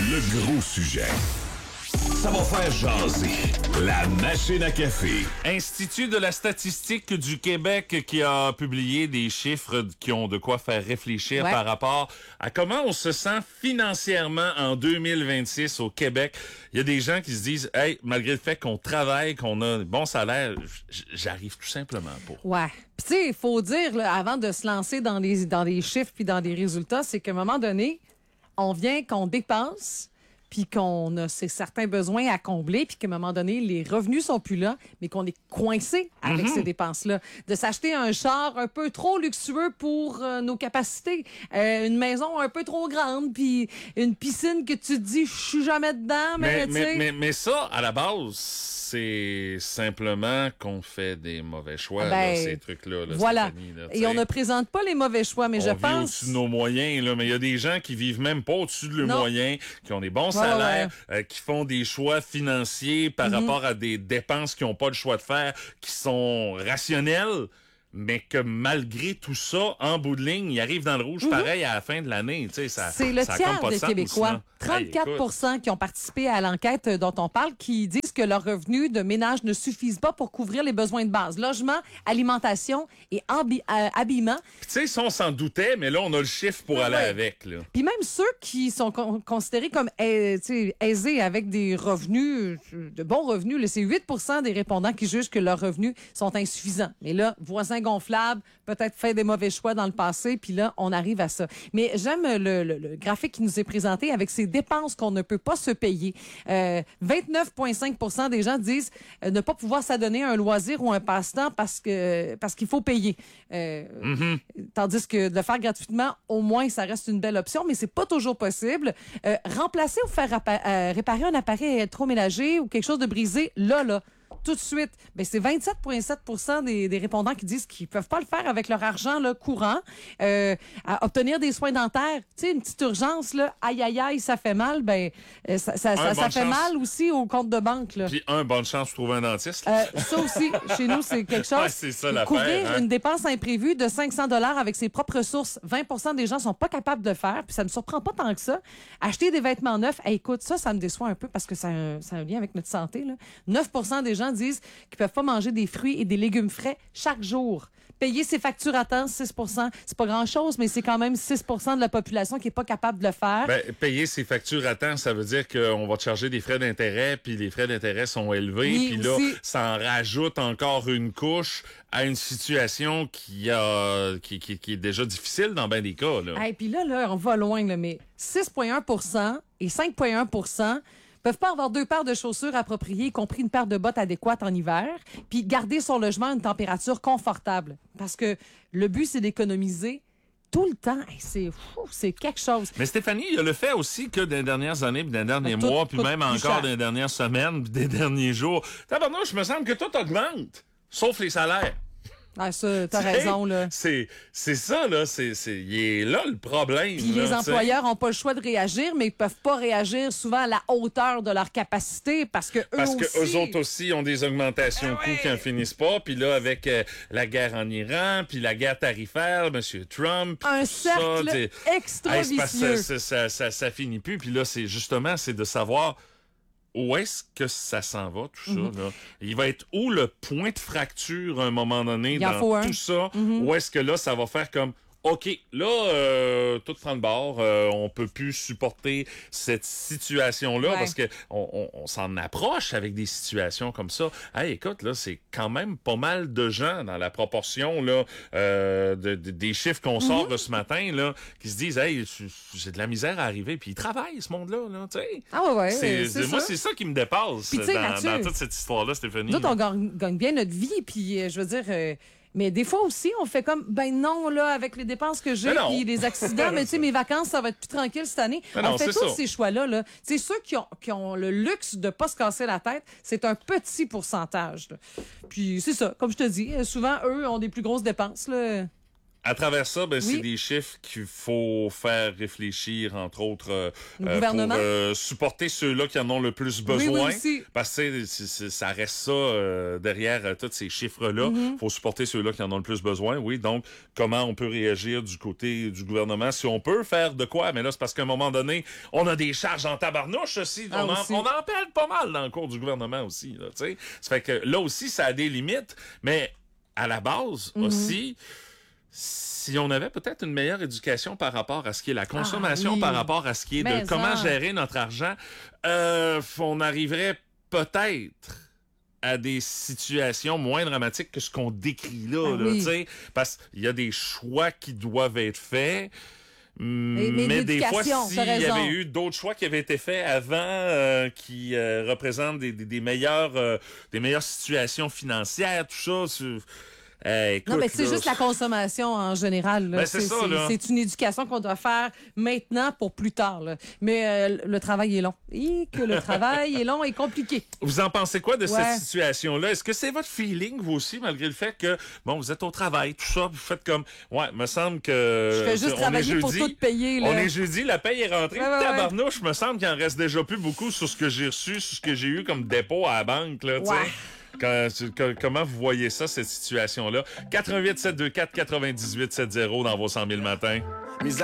Le gros sujet. Ça va faire jaser. La machine à café. Institut de la statistique du Québec qui a publié des chiffres qui ont de quoi faire réfléchir par rapport à comment on se sent financièrement en 2026 au Québec. Il y a des gens qui se disent, hey, malgré le fait qu'on travaille, qu'on a un bon salaire, j'arrive tout simplement pas. Ouais. Puis tu sais, il faut dire, là, avant de se lancer dans les chiffres puis dans des résultats, c'est qu'à un moment donné, on vient qu'on dépense puis qu'on a certains besoins à combler, puis qu'à un moment donné, les revenus sont plus là, mais qu'on est coincé avec ces dépenses-là. De s'acheter un char un peu trop luxueux pour nos capacités, une maison un peu trop grande, puis une piscine que tu te dis, je suis jamais dedans, mais ça, à la base, c'est simplement qu'on fait des mauvais choix, là, ces trucs-là. Là, voilà. Là, et on ne présente pas les mauvais choix, mais je pense... On vit au-dessus de nos moyens, là, mais il y a des gens qui vivent même pas au-dessus de leurs moyens, qui ont des bons salaires, qui font des choix financiers par rapport à des dépenses qu'ils n'ont pas le choix de faire, qui sont rationnelles, mais que malgré tout ça, en bout de ligne, ils arrivent dans le rouge pareil à la fin de l'année. Tu sais, c'est le tiers des Québécois, 34 qui ont participé à l'enquête dont on parle, qui disent que leurs revenus de ménage ne suffisent pas pour couvrir les besoins de base. Logement, alimentation et habillement. Tu sais, ça, on s'en doutait, mais là, on a le chiffre pour aller avec. Là. Puis même ceux qui sont considérés comme aisés avec des revenus, de bons revenus, là, c'est 8 des répondants qui jugent que leurs revenus sont insuffisants. Mais là, voisins gonflables, peut-être fait des mauvais choix dans le passé, puis là, on arrive à ça. Mais j'aime le graphique qui nous est présenté avec ces dépenses qu'on ne peut pas se payer. 29,5 des gens disent ne pas pouvoir s'adonner à un loisir ou un passe-temps parce qu'il faut payer. Tandis que de le faire gratuitement, au moins, ça reste une belle option, mais c'est pas toujours possible. Remplacer ou faire réparer un appareil électroménager ou quelque chose de brisé, là, tout de suite, ben c'est 27,7 des répondants qui disent qu'ils peuvent pas le faire avec leur argent là, courant. À obtenir des soins dentaires, tu sais, une petite urgence là, aïe, ça fait mal, ben ça fait mal aussi au compte de banque là. Puis bonne chance pour trouver un dentiste. Ça aussi, chez nous, c'est quelque chose. C'est ça l'affaire. Couvrir une dépense imprévue de 500 $ avec ses propres sources, 20 des gens sont pas capables de le faire, puis ça me surprend pas tant que ça. Acheter des vêtements neufs, écoute, ça me déçoit un peu parce que ça a un lien avec notre santé là. 9 des gens disent qu'ils peuvent pas manger des fruits et des légumes frais chaque jour. Payer ses factures à temps, 6 c'est pas grand-chose, mais c'est quand même 6 de la population qui est pas capable de le faire. Ben, payer ses factures à temps, ça veut dire qu'on va te charger des frais d'intérêt, puis les frais d'intérêt sont élevés, puis là, ça en rajoute encore une couche à une situation qui est déjà difficile dans bien des cas. Là. Puis là, on va loin, là, mais 6,1 et 5,1 peuvent pas avoir 2 paires de chaussures appropriées, y compris une paire de bottes adéquates en hiver, puis garder son logement à une température confortable. Parce que le but, c'est d'économiser tout le temps. C'est quelque chose. Mais Stéphanie, il y a le fait aussi que dans les dernières années, puis dans les derniers mois, puis même encore dans les dernières semaines, puis des derniers jours, tabarnouche, me semble que tout augmente, sauf les salaires. Ça, t'as raison, là. C'est ça, là. Il est là le problème. Puis les employeurs ont pas le choix de réagir, mais ils peuvent pas réagir souvent à la hauteur de leur capacité parce que eux autres aussi ont des augmentations de coûts qui en finissent pas. Puis là, avec la guerre en Iran, puis la guerre tarifaire, M. Trump. Un cercle extra vicieux. Ça finit plus. Puis là, c'est de savoir où est-ce que ça s'en va, tout ça, là? Il va être où le point de fracture à un moment donné dans tout ça? Où est-ce que là, ça va faire comme OK, là, tout prend le bord. On peut plus supporter cette situation-là parce que on s'en approche avec des situations comme ça. Hey, écoute, là, c'est quand même pas mal de gens dans la proportion là des chiffres qu'on sort de ce matin là qui se disent hey, j'ai de la misère à arriver. Puis ils travaillent ce monde-là, là, tu sais. Moi, c'est ça qui me dépasse dans toute cette histoire-là, Stéphanie. Nous, on gagne bien notre vie, puis je veux dire. Mais des fois aussi, on fait comme, non, là, avec les dépenses que j'ai, puis les accidents, mais tu sais, mes vacances, ça va être plus tranquille cette année. On fait tous ces choix-là, là. Tu sais, ceux qui ont le luxe de pas se casser la tête, c'est un petit pourcentage, là. Puis c'est ça, comme je te dis, souvent, eux ont des plus grosses dépenses, là. À travers ça, c'est des chiffres qu'il faut faire réfléchir, entre autres, pour supporter ceux-là qui en ont le plus besoin. Oui, aussi. Parce que ça reste ça derrière tous ces chiffres-là. Faut supporter ceux-là qui en ont le plus besoin. Oui, donc, comment on peut réagir du côté du gouvernement? Si on peut faire de quoi? Mais là, c'est parce qu'à un moment donné, on a des charges en tabarnouche aussi. On en pèle pas mal dans le cours du gouvernement aussi. Là, ça fait que là aussi, ça a des limites. Mais à la base aussi... Si on avait peut-être une meilleure éducation par rapport à ce qui est la consommation, par rapport à ce qui est de comment gérer notre argent, on arriverait peut-être à des situations moins dramatiques que ce qu'on décrit là. Parce qu'il y a des choix qui doivent être faits. Mais des fois, s'il y avait eu d'autres choix qui avaient été faits avant, qui représentent des meilleures situations financières, tout ça... écoute, non, mais c'est juste la consommation en général. Là. C'est une éducation qu'on doit faire maintenant pour plus tard. Là. Mais le travail est long. Et que le travail est long et compliqué. Vous en pensez quoi de cette situation-là? Est-ce que c'est votre feeling, vous aussi, malgré le fait que, vous êtes au travail, tout ça, vous faites comme, me semble que... Je fais juste travailler pour tout payer. Là. On est jeudi, la paye est rentrée. Tabarnouche, me semble qu'il en reste déjà plus beaucoup sur ce que j'ai reçu, sur ce que j'ai eu comme dépôt à la banque, là, tu sais. Comment vous voyez ça, cette situation-là? 88 724 98 70 dans vos 100 000 matins.